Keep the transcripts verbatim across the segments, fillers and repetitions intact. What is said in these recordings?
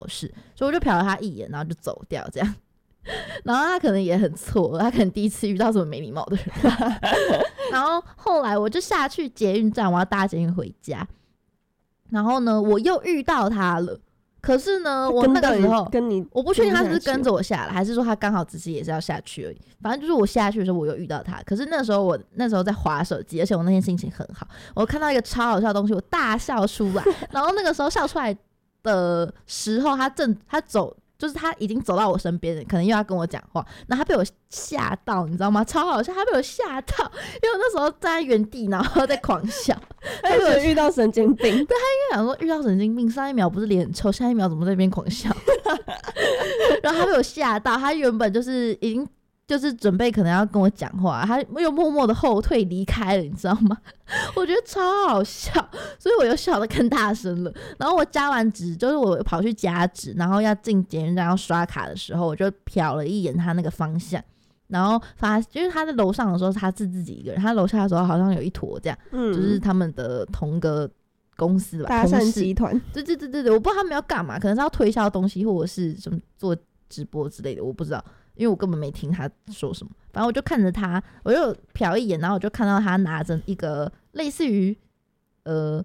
事，所以我就瞟了他一眼，然后就走掉这样。然后他可能也很错，他可能第一次遇到这么没礼貌的人。然后后来我就下去捷运站，我要搭捷运回家。然后呢，我又遇到他了。可是呢，我那个时候跟你， 我不确定他是不是跟着我下来，还是说他刚好只是也是要下去而已。反正就是我下去的时候，我有遇到他。可是那时候我那时候在滑手机，而且我那天心情很好，我看到一个超好笑的东西，我大笑出来。然后那个时候笑出来的时候，他正他走。就是他已经走到我身边，可能又要跟我讲话，然后他被我吓到，你知道吗？超好笑，他被我吓到，因为我那时候站在原地，然后在狂笑。 他以为遇到神经病，对，他应该想说遇到神经病，上一秒不是脸很臭，下一秒怎么在那边狂笑？然后他被我吓到，他原本就是已经就是准备可能要跟我讲话，他又默默的后退离开了，你知道吗？我觉得超好笑，所以我又笑得更大声了。然后我加完值，就是我跑去加值，然后要进捷运站要刷卡的时候，我就瞟了一眼他那个方向，然后发因为他在楼上的时候他是自己一个人，他楼下的时候好像有一坨这样，嗯，就是他们的同个公司吧， 搭讪集团， 对对对对对，我不知道他们要干嘛，可能是要推销东西或者是什么做直播之类的，我不知道。因为我根本没听他说什么，反正我就看着他，我就瞟一眼，然后我就看到他拿着一个类似于呃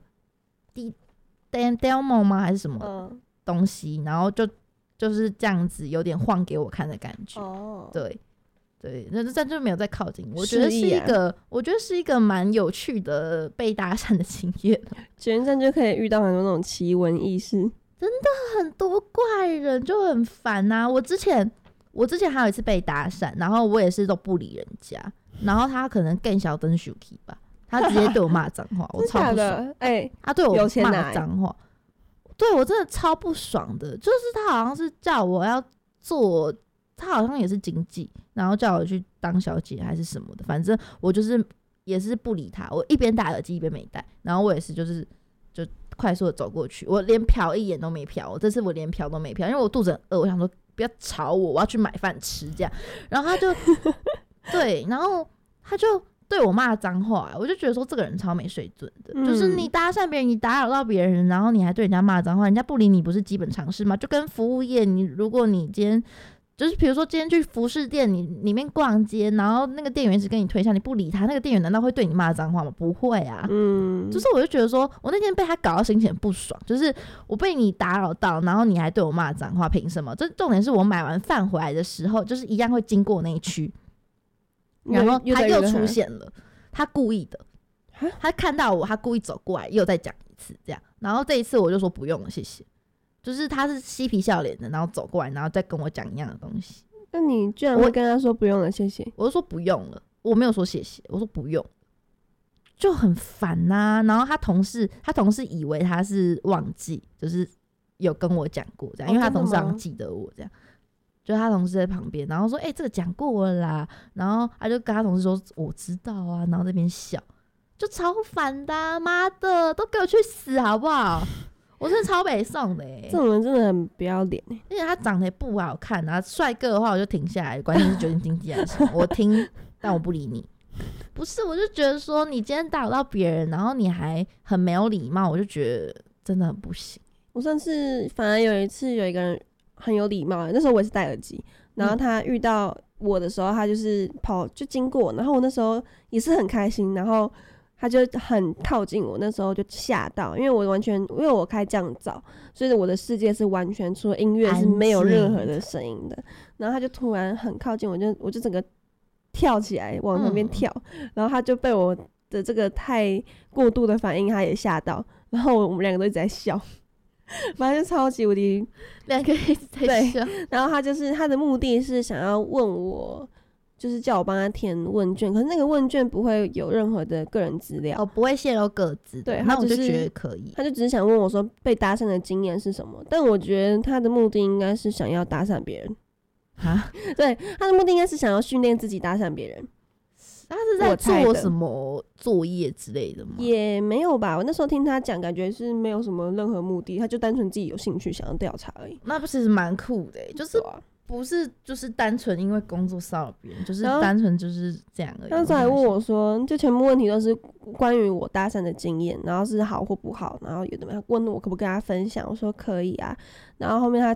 Delmo 吗还是什么东西，然后就就是这样子有点晃给我看的感觉。哦，对对，那这就没有再靠近。我觉得是一个，啊、我觉得是一个蛮有趣的被搭讪的经验。 捷运站就可以遇到很多那种奇闻异事， 真的很多怪人就很烦啊！我之前。我之前还有一次被搭讪，然后我也是都不理人家，然后他可能更小灯 Shuki 吧，他直接对我骂脏话，我超不爽。哎、欸，他对我骂脏话，对我真的超不爽的。就是他好像是叫我要做，他好像也是经纪，然后叫我去当小姐还是什么的，反正我就是也是不理他，我一边戴耳机一边没戴，然后我也是就是就快速的走过去，我连瞟一眼都没瞟，这次我连瞟都没瞟，因为我肚子很饿，我想说。不要吵我，我要去买饭吃这样。然后他就对，然后他就对我骂脏话，我就觉得说这个人超没水准的、嗯、就是你搭讪别人，你打扰到别人，然后你还对人家骂脏话，人家不理你不是基本常识吗？就跟服务业，你如果你今天就是比如说今天去服饰店你里面逛街，然后那个店员一直跟你推销，你不理他，那个店员难道会对你骂脏话吗？不会啊。嗯，就是我就觉得说我那天被他搞到心情很不爽，就是我被你打扰到，然后你还对我骂脏话，凭什么？这重点是我买完饭回来的时候，就是一样会经过那一区，然后他又出现了，他故意的，他看到我，他故意走过来又再讲一次这样，然后这一次我就说不用了，谢谢。就是他是嬉皮笑脸的，然后走过来，然后再跟我讲一样的东西。 那你居然会跟他说不用了，谢谢？ 我就说不用了，我没有说谢谢，我说不用，就很烦呐、啊。然后他同事，他同事以为他是忘记，就是有跟我讲过这样，因为他同事好像记得我这样，就他同事在旁边，然后说：“哎、欸，这个讲过了啦。”然后他就跟他同事说：“我知道啊。”然后在那边笑，就超烦的、啊，妈的，都给我去死好不好？我真的超北宋的哎、欸， 这种人真的很不要脸哎、 欸，而且他长得也不好看啊，帅哥的话我就停下来，关键是决定经纪人什么，我听，但我不理你。不是，我就觉得说你今天打扰到别人，然后你还很没有礼貌，我就觉得真的很不行。 我上次反而有一次有一个人很有礼貌，那时候我也是戴耳机，然后他遇到我的时候，他就是跑就经过，然后我那时候也是很开心，然后。他就很靠近我，那时候就吓到，因为我完全因为我开降噪，所以我的世界是完全除了音乐是没有任何的声音的。然后他就突然很靠近我，就我就整个跳起来往那边跳、嗯，然后他就被我的这个太过度的反应，他也吓到，然后我们两个都一直在笑，反正就超级无敌， 两个一直在笑。 然后他就是他的目的是想要问我。就是叫我帮他填问卷，可是那个问卷不会有任何的个人资料， 哦，不会泄露个资， 对， 那我就觉得可以。 他就只是想问我说被搭讪的经验是什么，但我觉得他的目的应该是想要搭讪别人啊， 对，他的目的应该是想要训练自己搭讪别人。 他是在做什么作业之类的吗？ 也没有吧，我那时候听他讲，感觉是没有什么任何目的，他就单纯自己有兴趣想要调查而已。 那不其实蛮酷的、欸，就是。不是，就是单纯因为工作骚扰别人，就是单纯就是这样而已。 他还问我说，就全部问题都是关于我搭讪的经验，然后是好或不好，然后有的没有问我可不可以跟他分享，我说可以啊。然后后面他